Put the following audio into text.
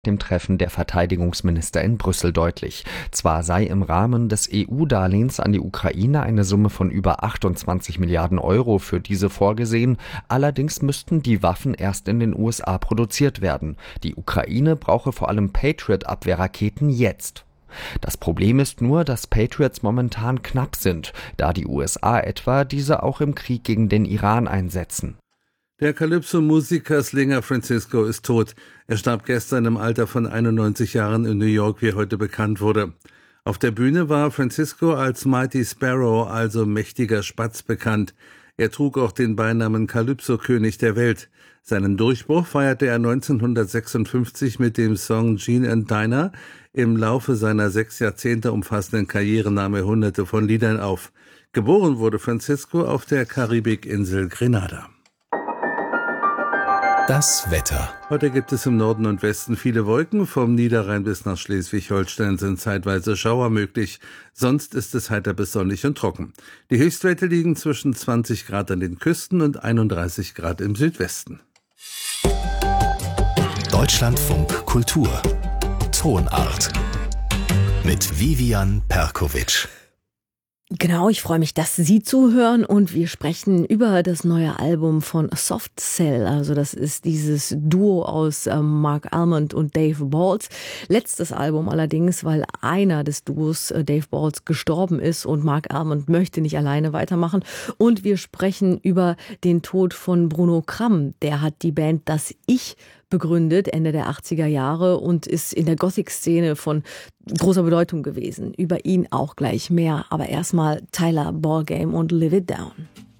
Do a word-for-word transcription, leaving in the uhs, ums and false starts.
dem Treffen der Verteidigungsminister in Brüssel deutlich. Zwar sei im Rahmen des E U-Darlehens an die Ukraine eine Summe von über achtundzwanzig Milliarden Euro für diese vorgesehen, allerdings müssten die Waffen erst in den U S A produziert werden. Die Ukraine brauche vor allem Patriot-Abwehrraketen jetzt. Das Problem ist nur, dass Patriots momentan knapp sind, da die U S A etwa diese auch im Krieg gegen den Iran einsetzen. Der Calypso-Musiker Slinger Francisco ist tot. Er starb gestern im Alter von einundneunzig Jahren in New York, wie heute bekannt wurde. Auf der Bühne war Francisco als Mighty Sparrow, also mächtiger Spatz, bekannt. Er trug auch den Beinamen Calypso-König der Welt. Seinen Durchbruch feierte er neunzehnhundertsechsundfünfzig mit dem Song Gene and Dinah. Im Laufe seiner sechs Jahrzehnte umfassenden Karriere nahm er hunderte von Liedern auf. Geboren wurde Francisco auf der Karibikinsel Grenada. Das Wetter. Heute gibt es im Norden und Westen viele Wolken. Vom Niederrhein bis nach Schleswig-Holstein sind zeitweise Schauer möglich. Sonst ist es heiter bis sonnig und trocken. Die Höchstwerte liegen zwischen zwanzig Grad an den Küsten und einunddreißig Grad im Südwesten. Deutschlandfunk Kultur. Tonart. Mit Vivian Perkovic. Genau, ich freue mich, dass Sie zuhören und wir sprechen über das neue Album von Soft Cell. Also das ist dieses Duo aus ähm, Mark Almond und Dave Balls. Letztes Album allerdings, weil einer des Duos, äh, Dave Balls, gestorben ist und Mark Almond möchte nicht alleine weitermachen. Und wir sprechen über den Tod von Bruno Cramm. Der hat die Band Das Ich begründet, Ende der achtziger Jahre, und ist in der Gothic-Szene von großer Bedeutung gewesen. Über ihn auch gleich mehr. Aber erstmal Tyler Ballgame und Live It Down.